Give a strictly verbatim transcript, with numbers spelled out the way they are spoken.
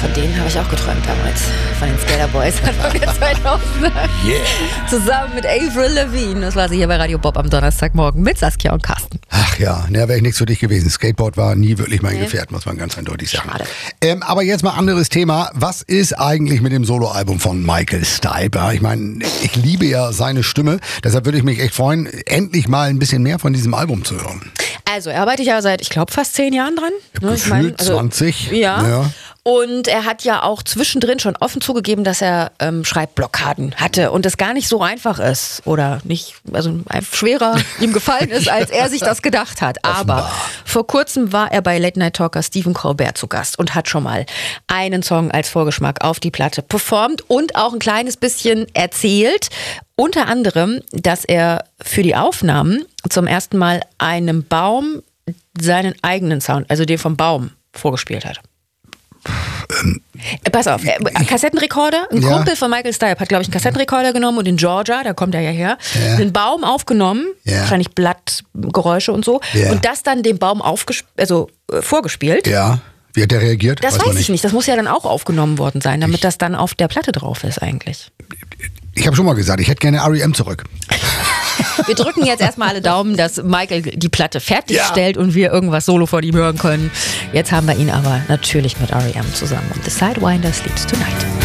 von denen habe ich auch geträumt damals. Von den Skater Boys Anfang der zweitausender. Yeah. Zusammen mit Avril Lavigne. Das war sie hier bei Radio Bob am Donnerstagmorgen mit Saskia und Carsten. Ach ja, ne, wäre ich nichts für dich gewesen. Skateboard war nie wirklich mein nee. Gefährt, muss man ganz eindeutig sagen. Schade. Ähm, aber jetzt mal anderes Thema. Was ist eigentlich mit dem Soloalbum von Michael Stipe? Ich meine, ich liebe ja seine Stimme. Deshalb würde ich mich echt freuen, endlich mal ein bisschen mehr von diesem Album zu hören. Also, er arbeitet ja seit, ich glaube, fast zehn Jahren dran. Ne? Gefühlt ich mein, also, zwanzig. Ja. ja. Und er hat ja auch zwischendrin schon offen zugegeben, dass er ähm, Schreibblockaden hatte und das gar nicht so einfach ist oder nicht, also schwerer ihm gefallen ist, als er sich das gedacht hat. Aber vor kurzem war er bei Late Night Talker Stephen Colbert zu Gast und hat schon mal einen Song als Vorgeschmack auf die Platte performt und auch ein kleines bisschen erzählt. Unter anderem, dass er für die Aufnahmen zum ersten Mal einem Baum seinen eigenen Sound, also den vom Baum, vorgespielt hat. Ähm, Pass auf, äh, Kassettenrekorder, ein ja. Kumpel von Michael Stipe hat, glaube ich, einen Kassettenrekorder genommen und in Georgia, da kommt er ja her, ja. den Baum aufgenommen, ja. wahrscheinlich Blattgeräusche und so, ja. und das dann dem Baum aufgesp- also, äh, vorgespielt. Ja. Wie hat der reagiert? Das weiß, weiß ich nicht. Das muss ja dann auch aufgenommen worden sein, damit ich, das dann auf der Platte drauf ist eigentlich. Ich habe schon mal gesagt, ich hätte gerne R E M zurück. Wir drücken jetzt erstmal alle Daumen, dass Michael die Platte fertigstellt ja. und wir irgendwas solo von ihm hören können. Jetzt haben wir ihn aber natürlich mit R E M zusammen. Und The Sidewinder Sleeps Tonight.